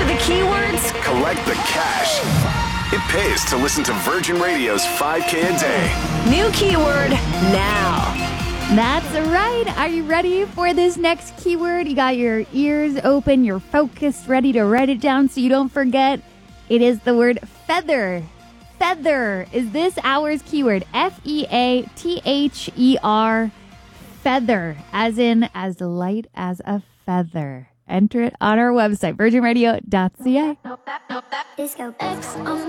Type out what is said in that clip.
the keywords? Collect the cash. It pays to listen to Virgin Radio's 5K a day. New keyword now. That's right. Are you ready for this next keyword? You got your ears open, you're focused, ready to write it down so you don't forget. It is the word feather. Feather is this hour's keyword. Feather. Feather, as in as light as a feather. Enter it on our website, virginradio.ca.